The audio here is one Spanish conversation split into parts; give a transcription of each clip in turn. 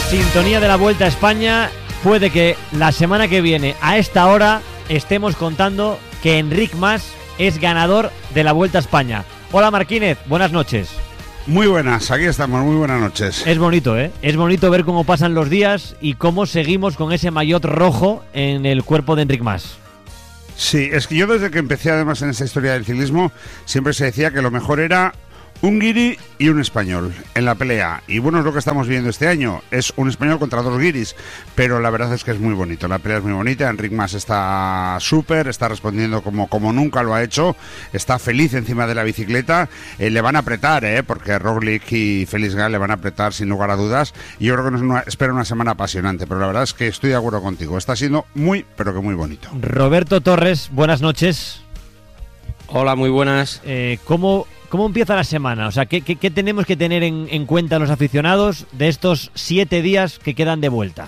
Sintonía de la Vuelta a España. Puede que la semana que viene, a esta hora, estemos contando que Enric Mas es ganador de la Vuelta a España. Hola Marquínez, buenas noches. Muy buenas, aquí estamos, muy buenas noches. Es bonito, ¿eh? Es bonito ver cómo pasan los días y cómo seguimos con ese maillot rojo en el cuerpo de Enric Mas. Sí, es que yo desde que empecé además en esta historia del ciclismo, siempre se decía que lo mejor era un guiri y un español en la pelea. Y bueno, es lo que estamos viendo este año. Es un español contra dos guiris, pero la verdad es que es muy bonito. La pelea es muy bonita. Enric Mas está súper, está respondiendo como nunca lo ha hecho. Está feliz encima de la bicicleta. Le van a apretar, porque Roglic y Felix Gall le van a apretar sin lugar a dudas. Y yo creo que nos espera una semana apasionante. Pero la verdad es que estoy de acuerdo contigo. Está siendo muy, pero que muy bonito. Roberto Torres, buenas noches. Hola, muy buenas. ¿Cómo empieza la semana? O sea, ¿qué tenemos que tener en cuenta los aficionados de estos 7 días que quedan de vuelta?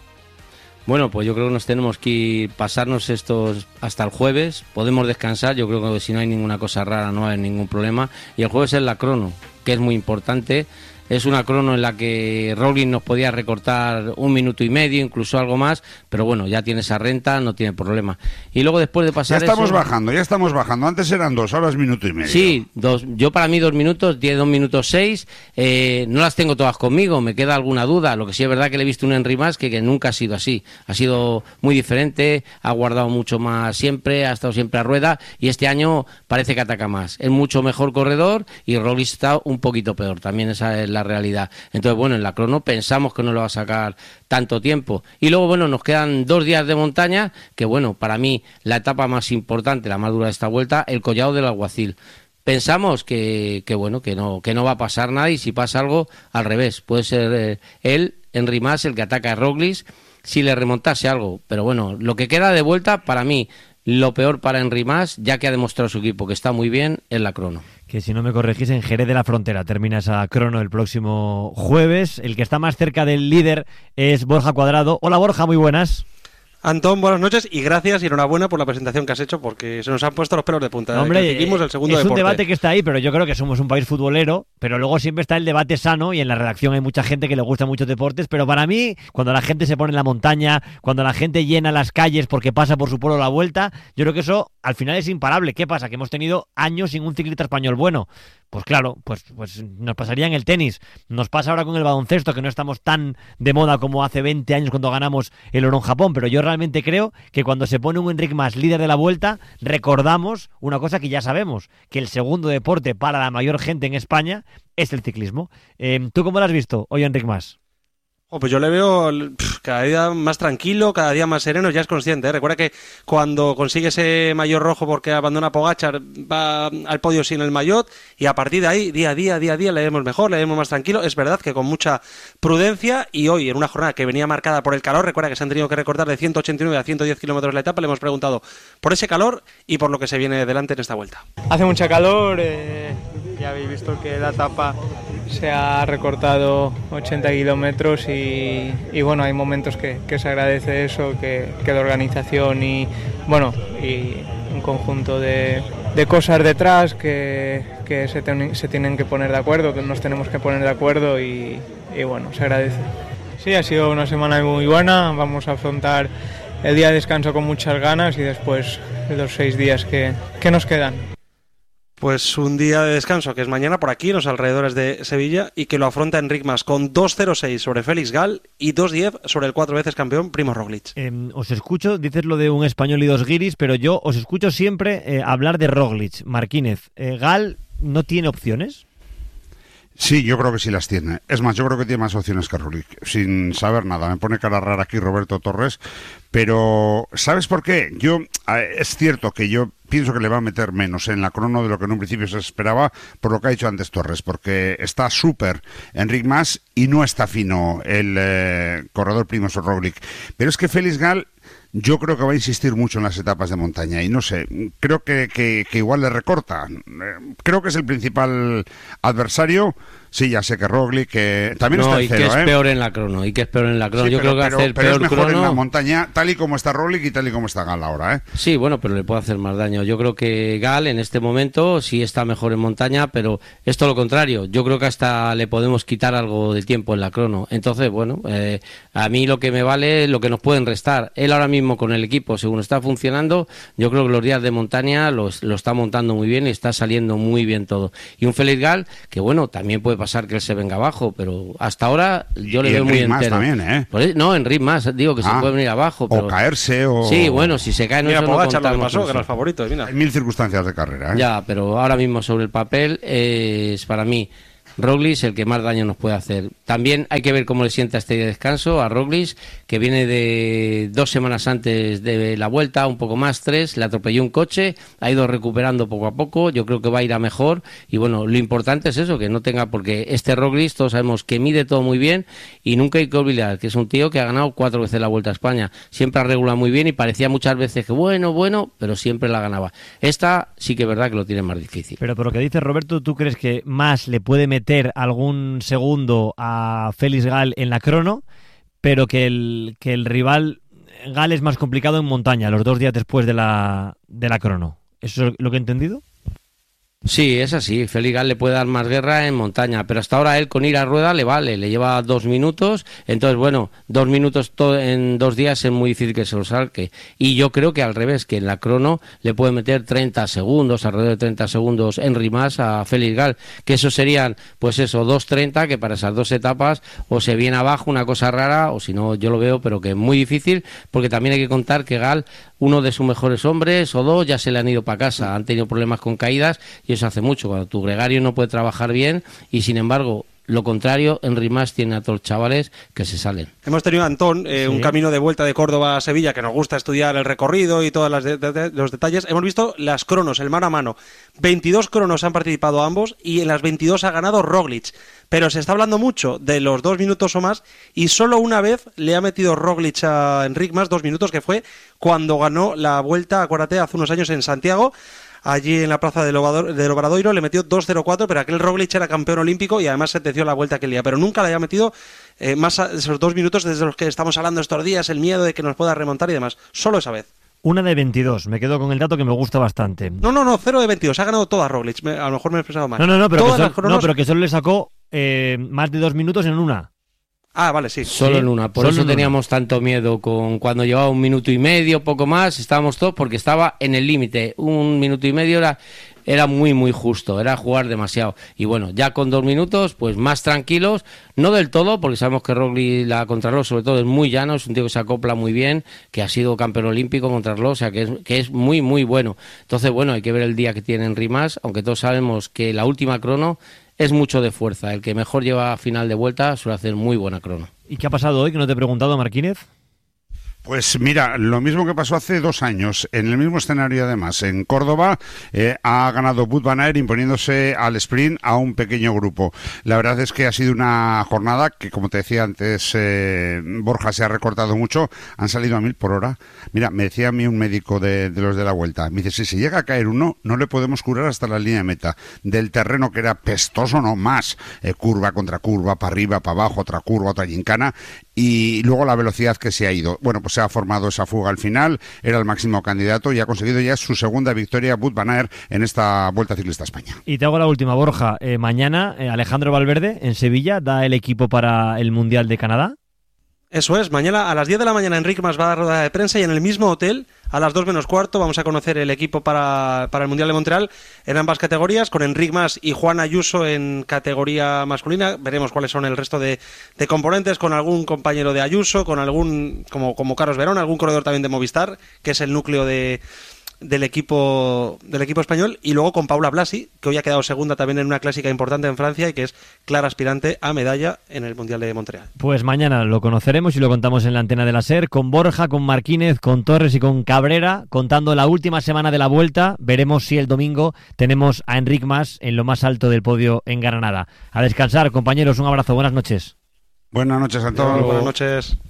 Bueno, pues yo creo que nos tenemos que pasarnos estos hasta el jueves. Podemos descansar, yo creo que si no hay ninguna cosa rara no hay ningún problema. Y el jueves es la crono, que es muy importante. Es una crono en la que Roglic nos podía recortar 1 minuto y medio, incluso algo más, pero bueno, ya tiene esa renta, no tiene problema. Y luego después de pasar ya estamos bajando. Antes eran 2, ahora es 1 minuto y medio. Sí, 2. Yo para mí 2 minutos, 2 minutos 6, no las tengo todas conmigo, me queda alguna duda. Lo que sí es verdad que le he visto un Enric Mas que nunca ha sido así. Ha sido muy diferente, ha guardado mucho más siempre, ha estado siempre a rueda y este año parece que ataca más. Es mucho mejor corredor y Roglic está un poquito peor, también esa es la realidad. Entonces, bueno, en la crono pensamos que no lo va a sacar tanto tiempo. Y luego, bueno, nos quedan 2 días de montaña, que bueno, para mí la etapa más importante, la más dura de esta vuelta, el Collado del Alguacil. Pensamos que no va a pasar nada y si pasa algo, al revés. Puede ser él, Enric Mas, el que ataca a Roglic, si le remontase algo. Pero bueno, lo que queda de vuelta, para mí, lo peor para Enric Mas, ya que ha demostrado su equipo que está muy bien, es la crono. Que si no me corregís, en Jerez de la Frontera termina esa crono el próximo jueves. El que está más cerca del líder es Borja Cuadrado. Hola Borja, muy buenas. Antón, buenas noches y gracias y enhorabuena por la presentación que has hecho porque se nos han puesto los pelos de punta. Hombre, el segundo es deporte. Un debate que está ahí, pero yo creo que somos un país futbolero, pero luego siempre está el debate sano y en la redacción hay mucha gente que le gusta muchos deportes, pero para mí, cuando la gente se pone en la montaña, cuando la gente llena las calles porque pasa por su pueblo la vuelta, yo creo que eso al final es imparable. ¿Qué pasa? Que hemos tenido años sin un ciclista español bueno. Pues claro, pues nos pasaría en el tenis. Nos pasa ahora con el baloncesto, que no estamos tan de moda como hace 20 años cuando ganamos el oro en Japón, pero yo realmente creo que cuando se pone un Enric Mas líder de la Vuelta, recordamos una cosa que ya sabemos, que el segundo deporte para la mayor gente en España es el ciclismo. ¿Tú cómo lo has visto hoy, Enric Mas? Pues yo le veo cada día más tranquilo, cada día más sereno, ya es consciente, ¿eh? Recuerda que cuando consigue ese maillot rojo porque abandona Pogačar, va al podio sin el maillot y a partir de ahí, día a día, le vemos mejor, le vemos más tranquilo. Es verdad que con mucha prudencia y hoy en una jornada que venía marcada por el calor, recuerda que se han tenido que recortar de 189 a 110 kilómetros la etapa, le hemos preguntado por ese calor y por lo que se viene delante en esta vuelta. Hace mucha calor, ya habéis visto que la etapa se ha recortado 80 kilómetros y bueno, hay momentos que se agradece eso, que la organización y un conjunto de cosas detrás que se tienen que poner de acuerdo, que nos tenemos que poner de acuerdo y bueno, se agradece. Sí, ha sido una semana muy buena, vamos a afrontar el día de descanso con muchas ganas y después los 6 días que nos quedan. Pues un día de descanso que es mañana por aquí en los alrededores de Sevilla y que lo afronta Enric Mas con 2.06 sobre Felix Gall y 2.10 sobre el 4 veces campeón Primo Roglic. Os escucho, dices lo de un español y 2 guiris, pero yo os escucho siempre hablar de Roglic, Marquínez. ¿Gall no tiene opciones? Sí, yo creo que sí las tiene. Es más, yo creo que tiene más opciones que Roglic, sin saber nada. Me pone cara rara aquí Roberto Torres, pero ¿sabes por qué? Es cierto que yo pienso que le va a meter menos en la crono de lo que en un principio se esperaba, por lo que ha dicho antes Torres, porque está súper Enric Mas y no está fino el corredor Primož Roglic. Pero es que Felix Gall yo creo que va a insistir mucho en las etapas de montaña y no sé, creo que igual le recorta. Creo que es el principal adversario. Sí, ya sé que Roglic, que también no, está en y cero, que es peor en la crono, Sí, yo creo que hace el pero peor es mejor crono en la montaña, tal y como está Roglic y tal y como está Gal ahora, ¿eh? Sí, bueno, pero le puede hacer más daño. Yo creo que Gal en este momento sí está mejor en montaña, pero es todo lo contrario. Yo creo que hasta le podemos quitar algo de tiempo en la crono. Entonces, bueno, a mí lo que me vale es lo que nos pueden restar. Él ahora mismo con el equipo, según está funcionando, yo creo que los días de montaña lo está montando muy bien y está saliendo muy bien todo. Y un Félix Gal, que bueno, también puede pasar que él se venga abajo, pero hasta ahora yo le veo muy entero. También, ¿eh? No, en ritmo más, digo que se puede venir abajo. Pero... O caerse, o... Sí, bueno, si se cae no, mira, eso Pogacar no lo que contamos. pasó, que era el favorito. Mira. Hay 1000 circunstancias de carrera, ¿eh? Ya, pero ahora mismo sobre el papel es para mí Roglic el que más daño nos puede hacer. También hay que ver cómo le sienta este día de descanso a Roglic, que viene de 2 semanas antes de la vuelta, un poco más, 3, le atropelló un coche, ha ido recuperando poco a poco, yo creo que va a ir a mejor, y bueno, lo importante es eso, que no tenga, porque este Roglic todos sabemos que mide todo muy bien, y nunca hay que olvidar que es un tío que ha ganado 4 veces la Vuelta a España, siempre ha regulado muy bien y parecía muchas veces que bueno, pero siempre la ganaba. Esta sí que es verdad que lo tiene más difícil. Pero por lo que dice Roberto, ¿tú crees que más le puede meter algún segundo a Félix Gal en la crono, pero que el rival Gal es más complicado en montaña, los 2 días después de la crono? ¿Eso es lo que he entendido? Sí, es así. Félix Gal le puede dar más guerra en montaña, pero hasta ahora él con ir a rueda le vale, le lleva 2 minutos, entonces bueno, 2 minutos en 2 días es muy difícil que se lo saque. Y yo creo que al revés, que en la crono le puede meter 30 segundos, alrededor de 30 segundos en rimas a Félix Gal, que eso serían, pues eso, 2.30, que para esas 2 etapas o se viene abajo una cosa rara, o si no, yo lo veo, pero que es muy difícil, porque también hay que contar que Gal, uno de sus mejores hombres o 2 ya se le han ido para casa, han tenido problemas con caídas y eso hace mucho, cuando tu gregario no puede trabajar bien y sin embargo lo contrario, Enric Mas tiene a todos los chavales que se salen. Hemos tenido, Antón, sí, un camino de vuelta de Córdoba a Sevilla, que nos gusta estudiar el recorrido y todos los detalles. Hemos visto las cronos, el mano a mano. 22 cronos han participado ambos y en las 22 ha ganado Roglic. Pero se está hablando mucho de los 2 minutos o más y solo una vez le ha metido Roglic a Enric Mas 2 minutos, que fue cuando ganó la Vuelta, acuérdate, hace unos años en Santiago. Allí en la plaza del Obradoiro le metió 2.04, pero aquel Roglic era campeón olímpico y además sentenció la Vuelta aquel día. Pero nunca le había metido más esos 2 minutos desde los que estamos hablando estos días, el miedo de que nos pueda remontar y demás. Solo esa vez. Una de 22, me quedo con el dato que me gusta bastante. No, 0 de 22, ha ganado toda Roglic. A lo mejor me he expresado mal. Pero que solo le sacó más de 2 minutos en una. Ah, vale, sí. Solo en una. Por Solo eso teníamos tanto miedo con cuando llevaba 1 minuto y medio, poco más, estábamos todos porque estaba en el límite. 1 minuto y medio era muy, muy justo, era jugar demasiado. Y bueno, ya con 2 minutos, pues más tranquilos, no del todo, porque sabemos que Roglic, la contrarreloj sobre todo, es muy llano, es un tío que se acopla muy bien, que ha sido campeón olímpico contrarreloj, o sea que es muy, muy bueno. Entonces, bueno, hay que ver el día que tiene Enric Mas, aunque todos sabemos que la última crono es mucho de fuerza. El que mejor lleva a final de vuelta suele hacer muy buena crono. ¿Y qué ha pasado hoy que no te he preguntado, Marquínez? Pues mira, lo mismo que pasó hace 2 años, en el mismo escenario además, en Córdoba, ha ganado Wout van Aert imponiéndose al sprint a un pequeño grupo. La verdad es que ha sido una jornada que, como te decía antes, Borja, se ha recortado mucho, han salido a 1000 por hora. Mira, me decía a mí un médico de los de la Vuelta, me dice, si llega a caer uno, no le podemos curar hasta la línea de meta. Del terreno que era pestoso, no más, curva contra curva, para arriba, para abajo, otra curva, otra gincana, y luego la velocidad que se ha ido. Bueno, pues se ha formado esa fuga al final, era el máximo candidato y ha conseguido ya su segunda victoria Wout van Aert en esta Vuelta Ciclista a España. Y te hago la última, Borja. Mañana Alejandro Valverde en Sevilla da el equipo para el Mundial de Canadá. Eso es, mañana a las 10 de la mañana Enric Mas va a dar rueda de prensa y en el mismo hotel a las 2 menos cuarto vamos a conocer el equipo para el Mundial de Montreal en ambas categorías, con Enric Mas y Juan Ayuso en categoría masculina. Veremos cuáles son el resto de componentes, con algún compañero de Ayuso, con algún, como Carlos Verón, algún corredor también de Movistar, que es el núcleo del equipo español, y luego con Paula Blasi, que hoy ha quedado segunda también en una clásica importante en Francia y que es clara aspirante a medalla en el Mundial de Montreal. Pues mañana lo conoceremos y lo contamos en la antena de la SER, con Borja, con Marquínez, con Torres y con Cabrera, contando la última semana de la Vuelta. Veremos si el domingo tenemos a Enric Mas en lo más alto del podio en Granada. A descansar, compañeros, un abrazo, buenas noches. Buenas noches a todos. Buenas noches.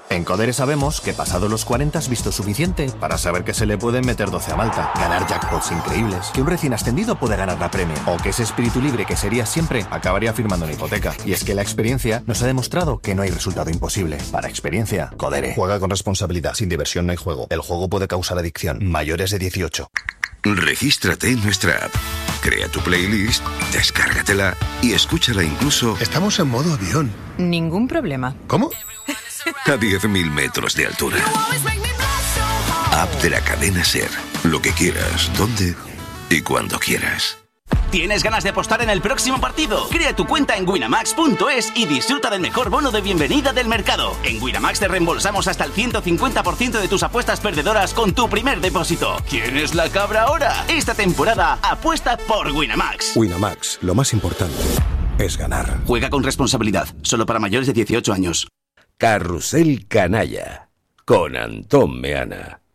En Codere sabemos que pasado los 40 has visto suficiente para saber que se le pueden meter 12 a Malta, ganar jackpots increíbles, que un recién ascendido puede ganar la Premier, o que ese espíritu libre que serías siempre acabaría firmando una hipoteca. Y es que la experiencia nos ha demostrado que no hay resultado imposible. Para experiencia, Codere. Juega con responsabilidad. Sin diversión no hay juego. El juego puede causar adicción. Mayores de 18. Regístrate en nuestra app. Crea tu playlist, descárgatela y escúchala incluso... Estamos en modo avión. Ningún problema. ¿Cómo? A 10.000 metros de altura. App de la cadena SER. Lo que quieras, donde y cuando quieras. ¿Tienes ganas de apostar en el próximo partido? Crea tu cuenta en Winamax.es y disfruta del mejor bono de bienvenida del mercado. En Winamax te reembolsamos hasta el 150% de tus apuestas perdedoras con tu primer depósito. ¿Quién es la cabra ahora? Esta temporada apuesta por Winamax. Winamax, lo más importante es ganar. Juega con responsabilidad, solo para mayores de 18 años. Carrusel Canalla, con Antón Meana.